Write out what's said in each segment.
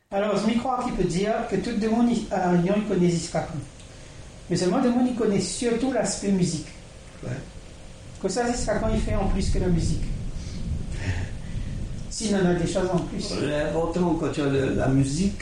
Alors, je m'y crois qui peut dire que tout le monde à Réunion il connaît Ziskakon. Mais seulement le monde il connaît surtout l'aspect musique. Ouais. Que ça, Ziskakon il fait en plus que la musique. S'il en a des choses en plus. L'important quand tu as la musique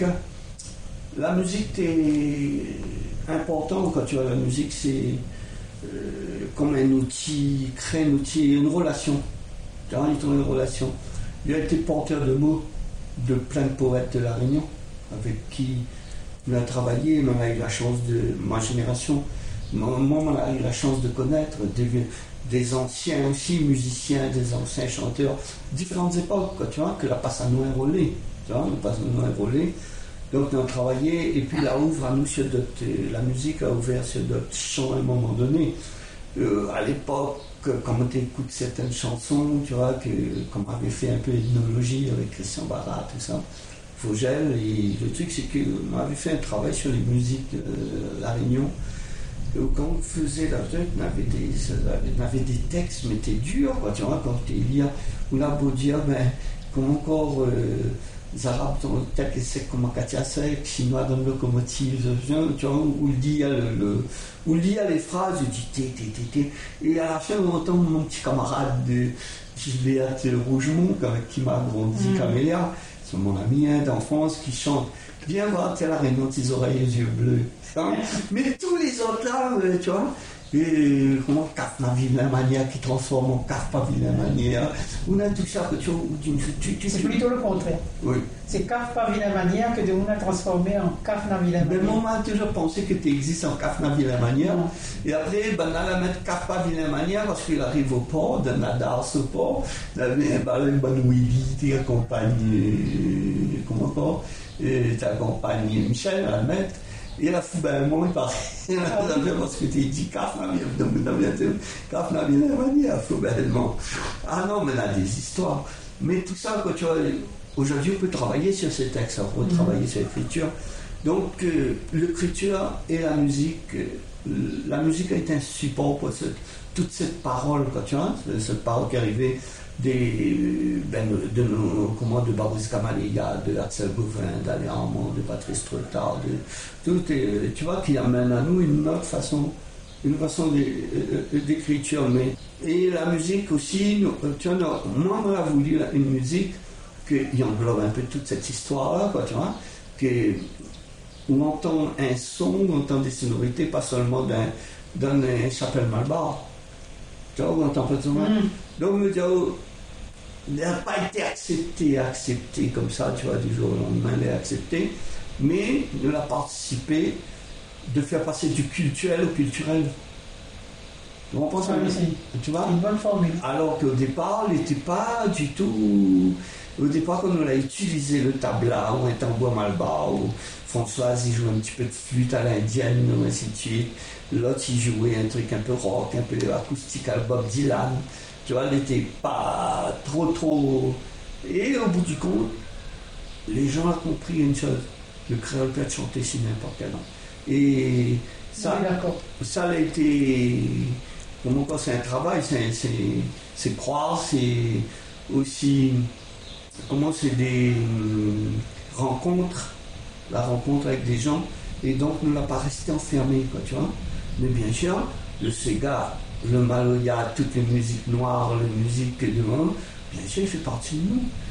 est important quand tu as la musique, c'est comme un outil, créer un outil, une relation. Tu as une relation. Il a été porteur de mots de plein de poètes de la Réunion avec qui on a travaillé, on a eu la chance ma génération, moi on a eu la chance de connaître des anciens aussi musiciens, des anciens chanteurs, différentes époques, quoi, tu vois, que la Passano et Rolé, tu vois, la Passano et Rolé. Donc on a travaillé et puis là ouvre à nous sur d'autres, la musique a ouvert sur d'autres chants à un moment donné. À l'époque, quand on écoute certaines chansons, tu vois, comme on avait fait un peu d'ethnologie avec Christian Barra, tout ça, Fogel, et le truc c'est qu'on avait fait un travail sur les musiques de La Réunion. Et quand on faisait la truc, on avait des textes, mais t'es dur, quoi, tu vois, quand il y a, on a beau dire, ben, comme encore, les Arabes dans le texte, c'est comme un Katia Sek, Chinois dans le locomotive, tu vois, où il dit, il y a les phrases, il dit té, et à la fin, on entend mon petit camarade de Gilbert Rougemont, avec qui m'a grandi Camélia, c'est mon ami d'enfance, qui chante. Viens voir telle la Réunion, tes oreilles et yeux bleus. Hein? Mais tous les autres là, tu vois, et comment Caf Vilain Mania qui transforme en Caf pas Vilain Mania. On a tout ça que c'est plutôt le contraire. Oui. C'est Caf pas Vilain Mania que on a transformé en Caf Vilain Mania. Mais moi, on a toujours pensé que tu existes en Caf Vilain Mania. Et après, on a mettre Caf pas Vilain Mania parce qu'il arrive au port, de Nadar au port, il y avait un bon Willy qui accompagne, comment encore, t'accompagne Michel à la mettre. Et là, ben, moi, il paraît, parce que tu dis Caf Vilain Mania, bellement. Ah non, mais là, des histoires. Mais tout ça, quand tu vois, aujourd'hui, on peut travailler sur ces textes, on peut travailler sur l'écriture. Donc, l'écriture et la musique a été un support pour toute cette parole, quoi, tu vois, cette parole qui est arrivée de Babrice Kamaléga, de Axel Bovin, d'Alain Armand, de Patrice Trottard, tu vois, qui amène à nous une autre façon d'écriture. Et la musique aussi, tu vois, moi, on a voulu une musique qui englobe un peu toute cette histoire-là, quoi, tu vois, où on entend un son, on entend des sonorités, pas seulement d'un chapelle Malbar. Tu vois, on entend pas tout le monde. Donc, il n'a pas été accepté comme ça, tu vois, du jour au lendemain, il est accepté, mais il a participé de faire passer du culturel au culturel. On pense tu vois, une bonne formule. Alors qu'au départ, il n'était pas du tout. Au départ, quand on a utilisé le tabla ou un tambour malbar, ou Françoise, il jouait un petit peu de flûte à l'indienne, ou ainsi de suite. L'autre, il jouait un truc un peu rock, un peu acoustique à Bob Dylan. Tu vois, elle n'était pas trop. Et au bout du compte, les gens ont compris une chose. Le créole peut être chanté si n'importe quel nom. Et ça a été. Comment quoi, c'est un travail, c'est croire, c'est aussi. Comment c'est des rencontres, la rencontre avec des gens, et donc on n'a pas resté enfermé, quoi, tu vois. Mais bien sûr, le Sega, le Maloya, toutes les musiques noires, les musiques de monde, bien sûr, il fait partie de nous.